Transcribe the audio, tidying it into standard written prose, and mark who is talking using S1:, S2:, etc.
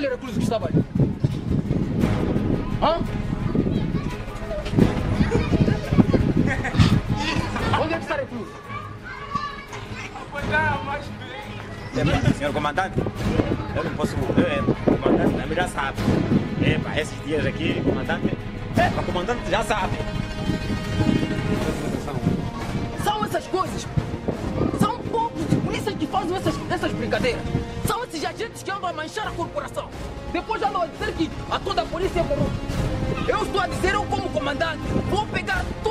S1: aquele recluso que estava ali? Hã? Onde é que está recluso?
S2: Senhor comandante, eu não posso. O comandante também já sabe. Esses dias aqui, comandante. O comandante já sabe.
S1: São essas coisas. São poucos de polícia que fazem essas brincadeiras. São esses agentes que andam a manchar a corporação. Depois andam a dizer que a toda a polícia é corrupta. Eu estou a dizer, eu como comandante, vou pegar todos